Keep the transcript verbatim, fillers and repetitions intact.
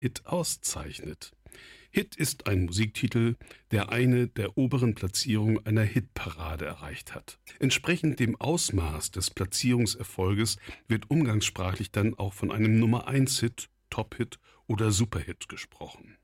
Hit auszeichnet. Hit ist ein Musiktitel, der eine der oberen Platzierungen einer Hitparade erreicht hat. Entsprechend dem Ausmaß des Platzierungserfolges wird umgangssprachlich dann auch von einem Nummer eins Hit, Top-Hit oder Superhit gesprochen.